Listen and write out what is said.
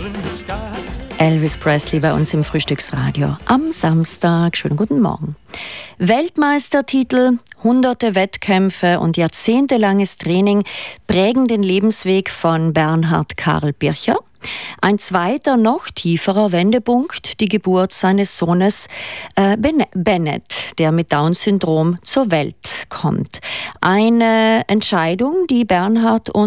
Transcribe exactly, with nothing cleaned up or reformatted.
Elvis Presley bei uns im Frühstücksradio am Samstag. Schönen guten Morgen. Weltmeistertitel, hunderte Wettkämpfe und jahrzehntelanges Training prägen den Lebensweg von Bernhard Karl Bircher. Ein zweiter, noch tieferer Wendepunkt, die Geburt seines Sohnes äh, Bennett, der mit Down-Syndrom zur Welt kommt. Eine Entscheidung, die Bernhard und